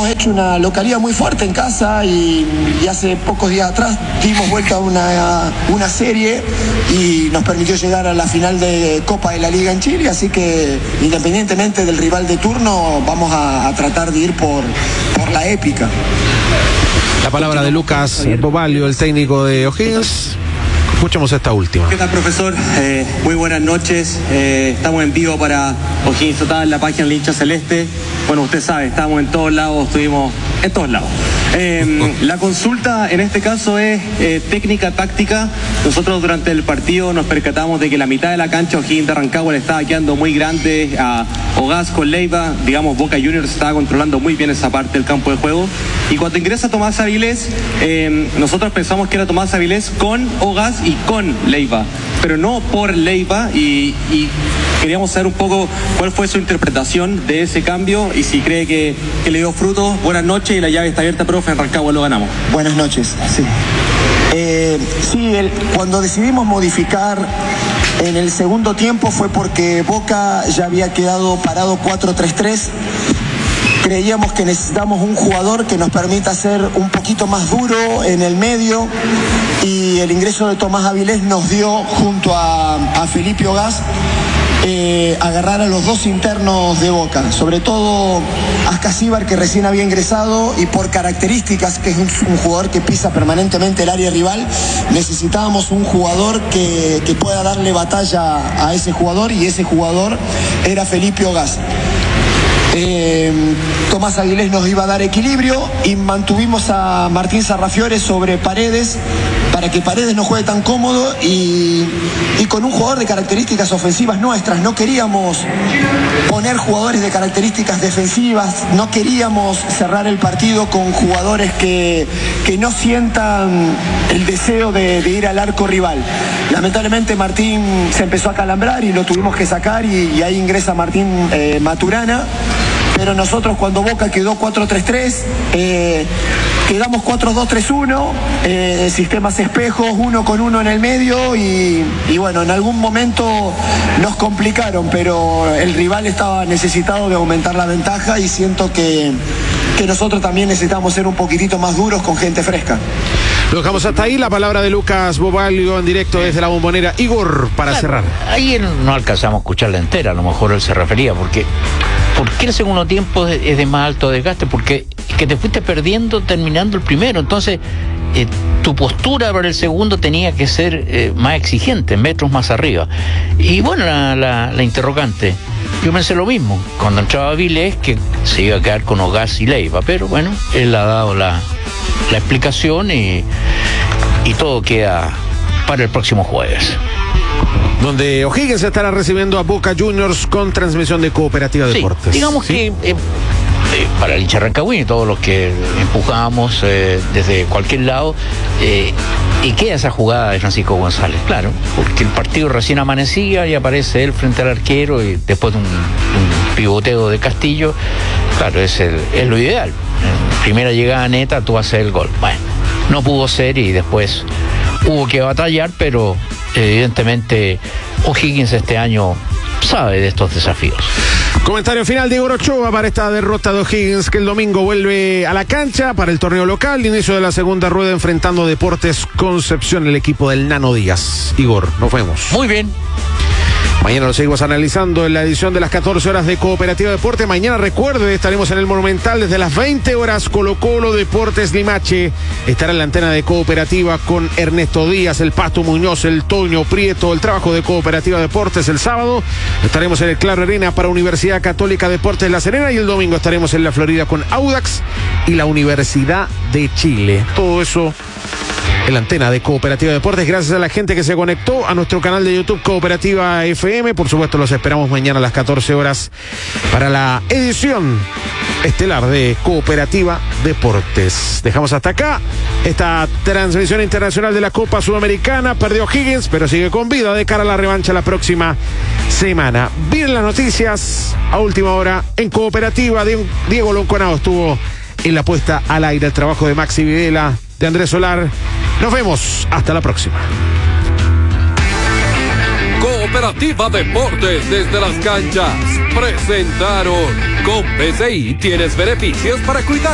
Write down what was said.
hemos hecho una localía muy fuerte en casa y hace pocos días atrás dimos vuelta a una serie y nos permitió llegar a la final de Copa de la Liga en Chile, así que independientemente del rival de turno vamos a tratar de ir por la épica. La palabra de Lucas Bobalio, el técnico de O'Higgins. Escuchemos esta última. ¿Qué tal, profesor? Muy buenas noches. Estamos en vivo para O'Higgins Total, en la página del hincha celeste. Bueno, usted sabe, estamos en todos lados, estuvimos en todos lados. La consulta en este caso es técnica, táctica. Nosotros durante el partido nos percatamos de que la mitad de la cancha O'Higgins de Rancagua le estaba quedando muy grande a Ogaz con Leiva. Digamos, Boca Juniors estaba controlando muy bien esa parte del campo de juego. Y cuando ingresa Tomás Avilés, nosotros pensamos que era Tomás Avilés con Ogaz y con Leiva, pero no por Leiva, y queríamos saber un poco cuál fue su interpretación de ese cambio y si cree que le dio frutos. Buenas noches, y la llave está abierta, profe. En Rancagua lo ganamos. Buenas noches, sí. Cuando decidimos modificar en el segundo tiempo fue porque Boca ya había quedado parado 4-3-3. Creíamos que necesitamos un jugador que nos permita ser un poquito más duro en el medio, y el ingreso de Tomás Avilés nos dio, junto a Felipe Ogaz, agarrar a los dos internos de Boca, sobre todo Ascasíbar, que recién había ingresado, y por características, que es un jugador que pisa permanentemente el área rival, necesitábamos un jugador que pueda darle batalla a ese jugador, y ese jugador era Felipe Ogaz. Tomás Avilés nos iba a dar equilibrio y mantuvimos a Martín Sarrafiore sobre Paredes para que Paredes no juegue tan cómodo y con un jugador de características ofensivas nuestras. No queríamos poner jugadores de características defensivas, no queríamos cerrar el partido con jugadores que no sientan el deseo de ir al arco rival. Lamentablemente Martín se empezó a calambrar y lo tuvimos que sacar, y ahí ingresa Martín Maturana. Pero nosotros, cuando Boca quedó 4-3-3, quedamos 4-2-3-1, sistemas espejos, 1 con 1 en el medio, y bueno, en algún momento nos complicaron, pero el rival estaba necesitado de aumentar la ventaja, y siento que nosotros también necesitamos ser un poquitito más duros con gente fresca. Lo dejamos hasta ahí. La palabra de Lucas Bobalio en directo desde la Bombonera. Igor, para cerrar. Ahí no alcanzamos a escucharla entera, a lo mejor él se refería, porque ¿por qué el segundo tiempo es de más alto desgaste? Porque que te fuiste perdiendo terminando el primero, entonces tu postura para el segundo tenía que ser más exigente, metros más arriba. Y bueno, la interrogante, yo pensé lo mismo cuando entraba Avilés, que se iba a quedar con Ogaz y Leiva, pero bueno, él ha dado la explicación y todo queda para el próximo jueves, donde O'Higgins estará recibiendo a Boca Juniors con transmisión de Cooperativa Deportes. Digamos que para el hincha rancagüino y todos los que empujamos desde cualquier lado, y queda esa jugada de Francisco González, claro, porque el partido recién amanecía y aparece él frente al arquero, y después de un pivoteo de Castillo, claro, es lo ideal. En primera llegada neta, tú haces el gol. Bueno, no pudo ser, y después hubo que batallar, pero evidentemente O'Higgins este año sabe de estos desafíos. Comentario final de Igor Ochoa para esta derrota de O'Higgins, que el domingo vuelve a la cancha para el torneo local. Inicio de la segunda rueda enfrentando a Deportes Concepción, el equipo del Nano Díaz. Igor, nos vemos. Muy bien. Mañana lo seguimos analizando en la edición de las 14 horas de Cooperativa Deporte. Mañana, recuerde, estaremos en el Monumental desde las 20 horas. Colo-Colo Deportes Limache estará en la antena de Cooperativa con Ernesto Díaz, el Pato Muñoz, el Toño Prieto. El trabajo de Cooperativa Deportes el sábado. Estaremos en el Claro Arena para Universidad Católica Deportes La Serena, y el domingo estaremos en la Florida con Audax y la Universidad de Chile. Todo eso en la antena de Cooperativa Deportes. Gracias a la gente que se conectó a nuestro canal de YouTube Cooperativa FM. Por supuesto, los esperamos mañana a las 14 horas para la edición estelar de Cooperativa Deportes. Dejamos hasta acá esta transmisión internacional de la Copa Sudamericana. Perdió Higgins, pero sigue con vida de cara a la revancha la próxima semana. Vienen las noticias a última hora en Cooperativa. Diego Lonconao estuvo en la puesta al aire. El trabajo de Maxi Videla, de Andrés Solar. Nos vemos, hasta la próxima. Cooperativa Deportes desde las canchas presentaron: con PCI tienes beneficios para cuidar